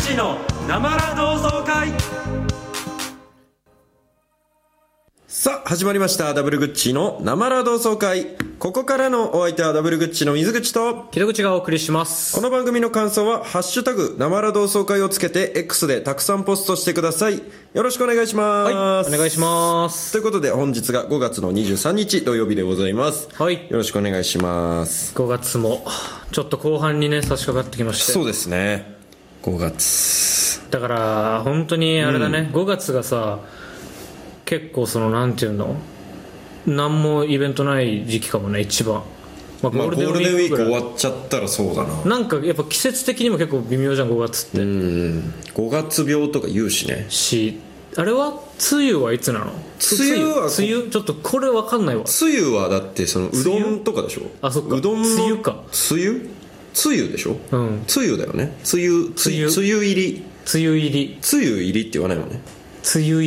チの生ラ同窓会。 さあ始まりましたダブルグッチの生ラ同窓会。ここからのお相手はダブルグッチの水口と木戸口がお送りします。 この番組の感想はハッシュタグ生ラ同窓会をつけて X でたくさんポストしてください。よろしくお願いします。 はい、お願いします。 ということで本日が5月の23日土曜日でございます。 はい、 よろしくお願いします。 5月もちょっと後半にね差し掛かってきまして。 そうですね、5月だから本当にあれだね、5月がさ結構そのなんていうの何もイベントない時期かもね一番。 ゴールデンウィーク終わっちゃったらそうだな。 なんかやっぱ季節的にも結構微妙じゃん5月って。 5月病とか言うしね。 あれは梅雨はいつなの？ 梅雨は梅雨ちょっとこれ分かんないわ。 梅雨はだってそのうどんとかでしょ。 あ、そっか。 うどんの梅雨か。 梅雨でしょ。 うん。 梅雨だよね。梅雨入りって言わないもんね。梅雨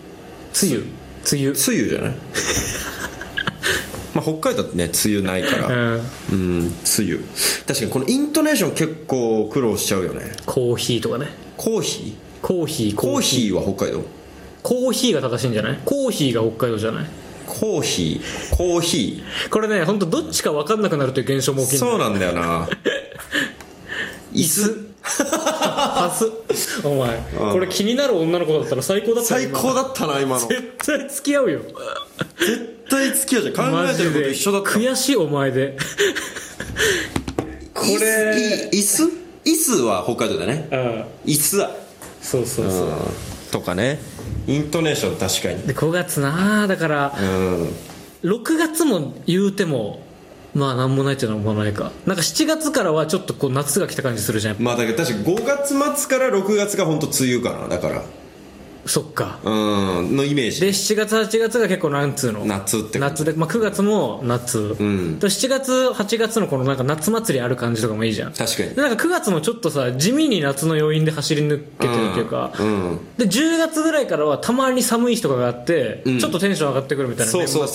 じゃないまあ北海道ってね梅雨ないから梅雨。確かにこのイントネーション結構苦労しちゃうよね。 コーヒーとかね。 コーヒーは北海道。 コーヒーが正しいんじゃない？コーヒーが北海道じゃない？ コーヒーこれね本当どっちか分かんなくなるという現象も起きる。 そうなんだよな椅子パス。お前これ気になる女の子だったら最高だったよ。 最高だったな今の。 絶対付き合うよ。 絶対付き合うじゃん。考えてること一緒だった。 悔しいお前でこれ椅子は北海道だね。椅子はそうとかね。イントネーション確かに。 で5月なだから6月も言うてもまあなんもないっていうのはもうないか。なんか7月からはちょっとこう夏が来た感じするじゃん。 まあだけど確かに5月末から6月が本当梅雨かな。だからそっかのイメージで7月8月が結構なんつうの夏って夏で、まあ、9月も夏、で7月8月のこのなんか夏祭りある感じとかもいいじゃん。 確かに。 でなんか9月もちょっとさ地味に夏の余韻で走り抜けてるっていうか、で10月ぐらいからはたまに寒い日とかがあって、ちょっとテンション上がってくるみたいな。 そう